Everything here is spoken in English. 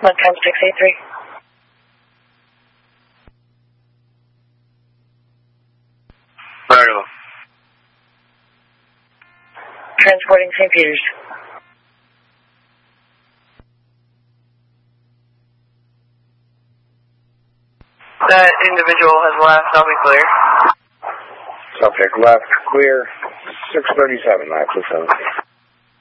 1 times 683. Variable. Transporting St. Peter's. That individual has left. I'll be clear. Subject left, clear. 637, 927.